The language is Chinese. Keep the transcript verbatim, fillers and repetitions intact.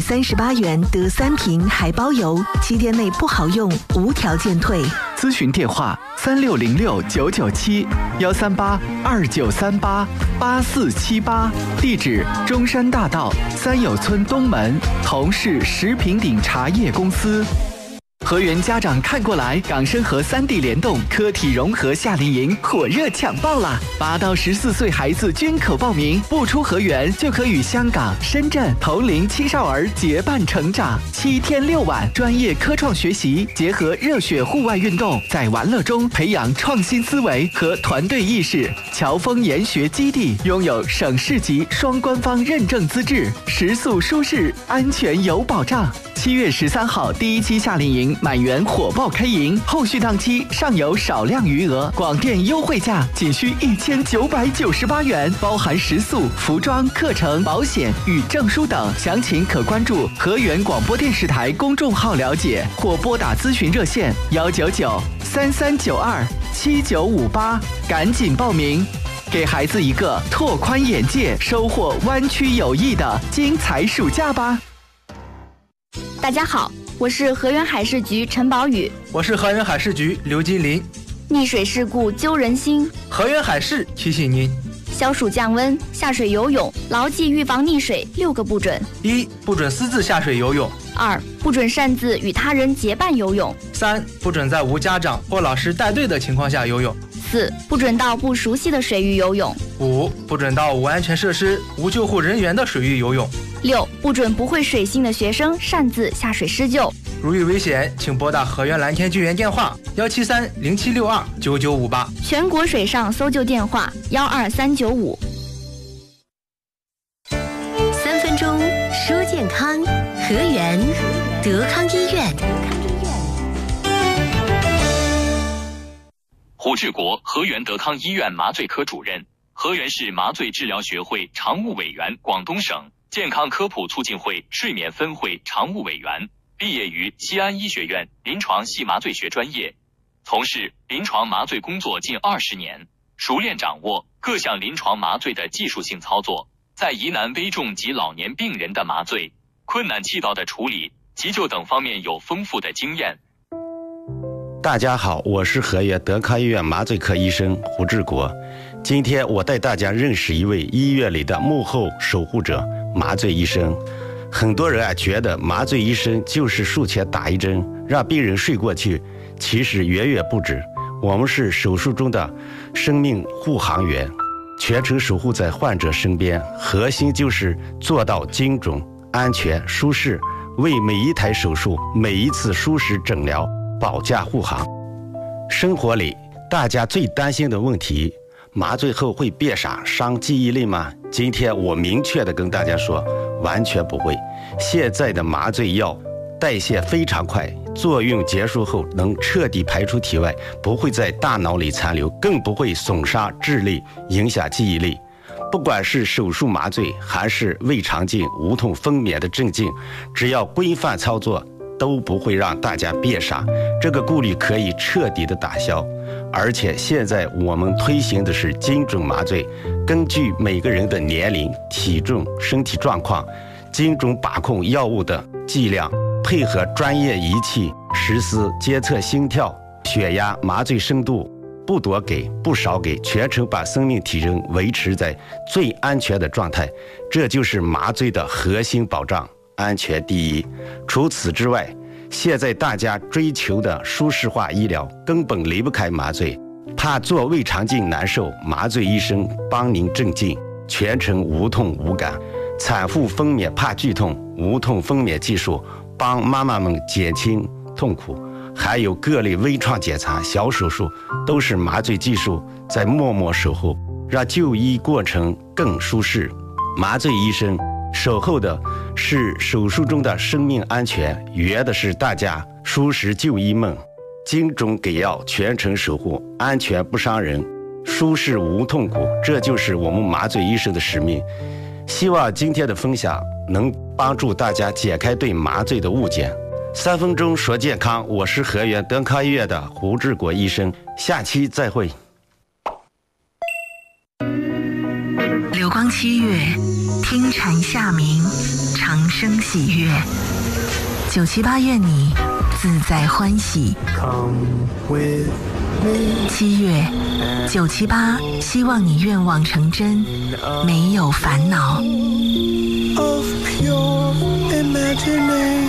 三十八元得三瓶，还包邮，七天内不好用无条件退。 咨询电话：三六零六九九七幺三八二九三八八四七八，地址：中山大道三友村东门同是食品鼎茶叶公司。河源家长看过来，港生和三 D 联动科体融合夏令营火热抢报啦！八到十四岁孩子均可报名，不出河源就可与香港、深圳同龄青少儿结伴成长。七天六晚，专业科创学习，结合热血户外运动，在玩乐中培养创新思维和团队意识。侨丰研学基地拥有省市级双官方认证资质，食宿舒适，安全有保障。七月十三号第一期夏令营满员火爆开营，后续档期尚有少量余额，广电优惠价仅需一千九百九十八元，包含食宿、服装、课程、保险与证书等。详情可关注河源广播电视台公众号了解，或拨打咨询热线幺九九三三九二七九五八，赶紧报名，给孩子一个拓宽眼界、收获湾区友谊的精彩暑假吧。 大家好，我是河源海事局陈宝宇。 我是河源海事局刘金林。 溺水事故揪人心， 河源海事提醒您： 消暑降温，下水游泳，牢记预防溺水六个不准： 一、不准私自下水游泳； 二、不准擅自与他人结伴游泳； 三、不准在无家长或老师带队的情况下游泳； 四、不准到不熟悉的水域游泳； 五、不准到无安全设施、无救护人员的水域游泳； 六、不准不会水性的学生擅自下水施救。 如遇危险，请拨打河源蓝天救援电话幺七三零七六二九九五八， 全国水上搜救电话幺二三九五。 三分钟说健康，河源德康医院。 胡志国，河源德康医院麻醉科主任，河源市麻醉治疗学会常务委员，广东省健康科普促进会睡眠分会常务委员，毕业于西安医学院临床系麻醉学专业，从事临床麻醉工作近二十年，熟练掌握各项临床麻醉的技术性操作，在疑难危重及老年病人的麻醉、困难气道的处理、急救等方面有丰富的经验。 大家好，我是河源德康医院麻醉科医生胡志国。今天我带大家认识一位医院里的幕后守护者——麻醉医生。很多人啊觉得麻醉医生就是术前打一针，让病人睡过去，其实远远不止。我们是手术中的生命护航员，全程守护在患者身边，核心就是做到精准、安全、舒适，为每一台手术、每一次舒适诊疗保驾护航。生活里大家最担心的问题，麻醉后会变傻伤记忆力吗？今天我明确的跟大家说，完全不会。现在的麻醉药代谢非常快，作用结束后能彻底排出体外，不会在大脑里残留，更不会损伤智力，影响记忆力。不管是手术麻醉还是胃肠镜、无痛分娩的镇静，只要规范操作，都不会让大家变傻，这个顾虑可以彻底的打消。而且现在我们推行的是精准麻醉，根据每个人的年龄、体重、身体状况，精准把控药物的剂量，配合专业仪器实施监测心跳、血压、麻醉深度，不多给不少给，全程把生命体征维持在最安全的状态，这就是麻醉的核心保障，安全第一。除此之外，现在大家追求的舒适化医疗根本离不开麻醉，怕做胃肠镜难受，麻醉医生帮您镇静，全程无痛无感。产妇分娩怕剧痛，无痛分娩技术帮妈妈们减轻痛苦。还有各类微创检查、小手术，都是麻醉技术在默默守候，让就医过程更舒适。麻醉医生守候的是手术中的生命安全，圆的是大家舒适就医梦。精准给药，全程守护，安全不伤人，舒适无痛苦，这就是我们麻醉医生的使命。希望今天的分享能帮助大家解开对麻醉的误解。三分钟说健康，我是河源德康医院的胡志国医生，下期再会。 流光七月， 听蝉夏鸣，长声喜悦。九七八愿你自在欢喜。七月，九七八希望你愿望成真，没有烦恼。Of pure imagination.